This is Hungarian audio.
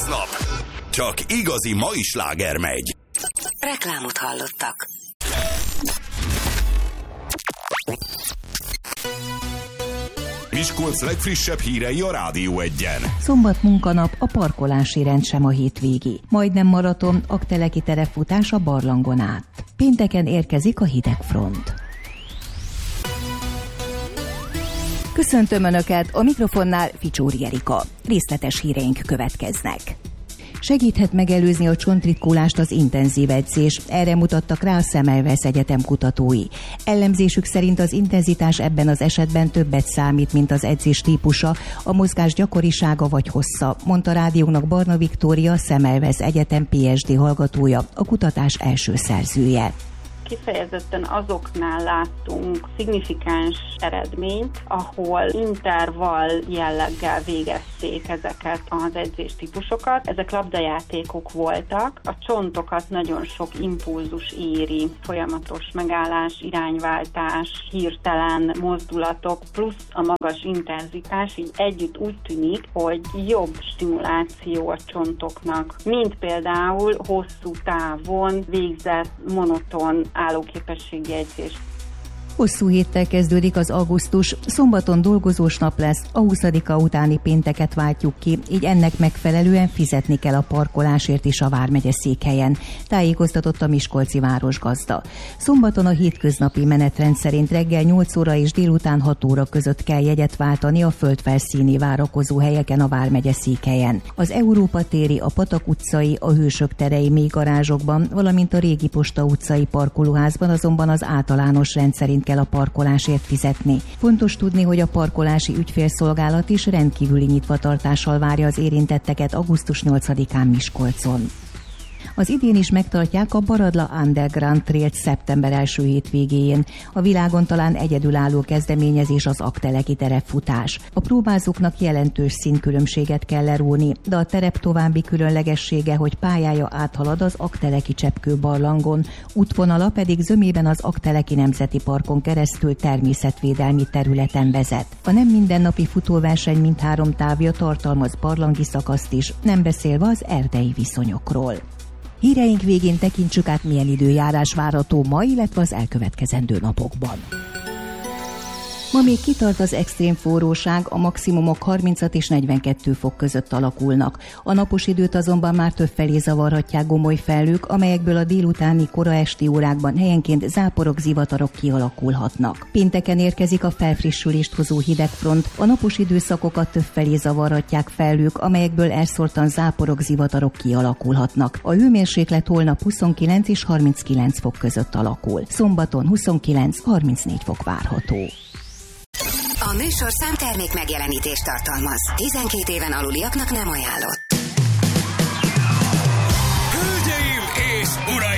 Hétköznap. Csak igazi mai sláger megy. Reklámot hallottak. Miskolc legfrissebb hírei a Rádió Egyen. Szombat munkanap, a parkolási rend sem a hétvégi. Majdnem maraton, Aggteleki terepfutás a barlangon át. Pénteken érkezik a hidegfront. Köszöntöm Önöket, a mikrofonnál Ficsóri Erika. Részletes híreink következnek. Segíthet megelőzni a csontritkulást az intenzív edzés, erre mutattak rá a Semmelweis Egyetem kutatói. Elemzésük szerint az intenzitás ebben az esetben többet számít, mint az edzés típusa, a mozgás gyakorisága vagy hossza, mondta rádiónak Barna Viktória, Semmelweis Egyetem PhD hallgatója, a kutatás első szerzője. Kifejezetten azoknál láttunk szignifikáns eredményt, ahol intervall jelleggel végezték ezeket az edzéstípusokat. Ezek labdajátékok voltak, a csontokat nagyon sok impulzus éri, folyamatos megállás, irányváltás, hirtelen mozdulatok, plusz a magas intenzitás, így együtt úgy tűnik, hogy jobb stimuláció a csontoknak, mint például hosszú távon végzett monoton állóképességi edzés. Hosszú héttel kezdődik az augusztus, szombaton dolgozós nap lesz, a 20-a utáni pénteket váltjuk ki, így ennek megfelelően fizetni kell a parkolásért is a vármegye székhelyen, tájékoztatott a miskolci városgazda. Szombaton a hétköznapi menetrend szerint reggel 8 óra és délután 6 óra között kell jegyet váltani a földfelszíni várakozó helyeken a vármegye székhelyen. Az Európa téri, a Patak utcai, a Hősök terei mélygarázsokban, valamint a Régi Posta utcai parkolóházban azonban az általános rendszerint kell a parkolásért fizetni. Fontos tudni, hogy a parkolási ügyfélszolgálat is rendkívüli nyitvatartással várja az érintetteket augusztus 8-án Miskolcon. Az idén is megtartják a Baradla Underground Trail-t szeptember első hétvégéjén. A világon talán egyedülálló kezdeményezés az Aggteleki terepfutás. A próbázóknak jelentős színkülönbséget kell leróni, de a terep további különlegessége, hogy pályája áthalad az Aggteleki cseppkő barlangon, útvonala pedig zömében az Aggteleki Nemzeti Parkon keresztül természetvédelmi területen vezet. A nem mindennapi futóverseny mindhárom távja tartalmaz barlangi szakaszt is, nem beszélve az erdei viszonyokról. Híreink végén tekintsük át, milyen időjárás várható ma, illetve az elkövetkezendő napokban. Ma még kitart az extrém forróság, a maximumok 36 és 42 fok között alakulnak. A napos időt azonban már többfelé zavarhatják gomoly felhők, amelyekből a délutáni kora esti órákban helyenként záporok, zivatarok kialakulhatnak. Pénteken érkezik a felfrissülést hozó hidegfront, a napos időszakokat többfelé zavarhatják felhők, amelyekből elszórtan záporok, zivatarok kialakulhatnak. A hőmérséklet holnap 29 és 39 fok között alakul. Szombaton 29-34 fok várható. A műsorszám termék megjelenítést tartalmaz. 12 éven aluliaknak nem ajánlott. Hölgyeim és uraim!